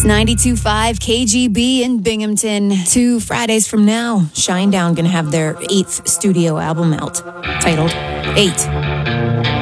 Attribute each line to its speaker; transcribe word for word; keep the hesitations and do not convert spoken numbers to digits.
Speaker 1: It's ninety-two point five K G B in Binghamton. Two Fridays from now, Shinedown going to have their eighth studio album out, titled Eight.